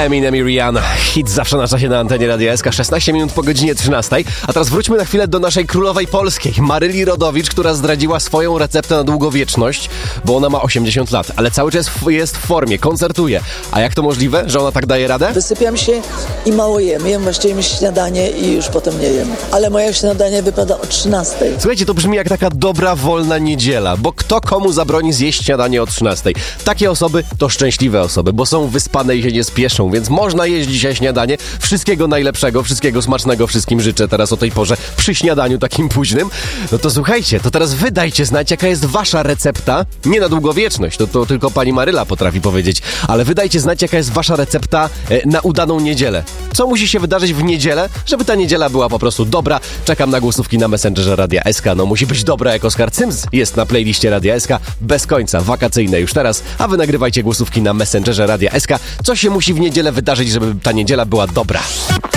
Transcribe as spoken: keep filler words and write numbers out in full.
Eminem i Rihanna. Hit zawsze na czasie na antenie Radia S K, szesnaście minut po godzinie trzynastej. A teraz wróćmy na chwilę do naszej królowej polskiej, Maryli Rodowicz, która zdradziła swoją receptę na długowieczność, bo ona ma osiemdziesiąt lat, ale cały czas jest w formie, koncertuje. A jak to możliwe, że ona tak daje radę? Wysypiam się i mało jem. Jem właściwie śniadanie i już potem nie jem. Ale moje śniadanie wypada o trzynastej. Słuchajcie, to brzmi jak taka dobra, wolna niedziela, bo kto komu zabroni zjeść śniadanie o trzynastej? Takie osoby to szczęśliwe osoby, bo są wyspane i się nie spieszą, więc można jeść dzisiaj śniadanie. Wszystkiego najlepszego, wszystkiego smacznego wszystkim życzę teraz o tej porze przy śniadaniu takim późnym. No to słuchajcie, to teraz wy dajcie znać, jaka jest wasza recepta, nie na długowieczność, to, to tylko pani Maryla potrafi powiedzieć, ale wy dajcie znać, jaka jest wasza recepta e, na udaną niedzielę. Co musi się wydarzyć w niedzielę, żeby ta niedziela była po prostu dobra? Czekam na głosówki na Messengerze Radia S K. No musi być dobra, jak Oskar Cyms jest na playliście Radia S K, bez końca, wakacyjne już teraz, a wy nagrywajcie głosówki na Messengerze Radia S K. Co się musi w niedzielę wydarzyć, żeby ta niedziela była dobra?